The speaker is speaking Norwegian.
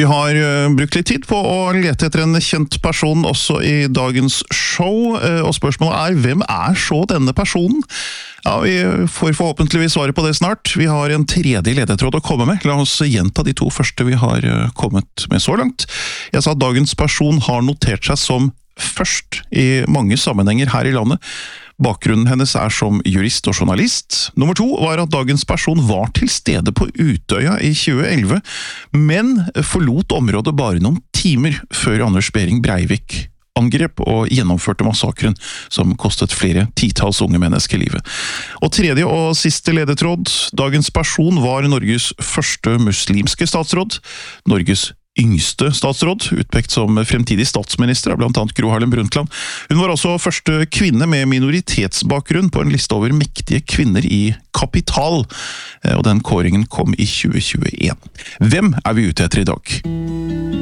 Vi har brukt litt tid på å lete etter en kjent person også i dagens show, og spørsmålet hvem så denne personen? Ja, vi får forhåpentligvis svare på det snart. Vi har en tredje ledetråd å komme med. La oss gjenta de to første vi har kommet med så langt. Jeg sa at dagens person har notert seg som først i mange sammenhenger her i landet. Bakgrunnen hennes som jurist og journalist. Nummer 2 var at dagens person var til stede på Utøya i 2011, men forlot området bare noen timer før Anders Behring Breivik angrep og gjennomførte massakren som kostet flere titalls unge mennesker livet. Og tredje og siste ledetråd, dagens person var Norges første muslimske statsråd, Norges yngste statsråd, utpekt som fremtidig statsminister av blant annet Gro Harlem Brundtland. Hun var også første kvinne med minoritetsbakgrunn på en liste over mektige kvinner i Kapital, og den kåringen kom i 2021. Hvem vi ute etter i dag?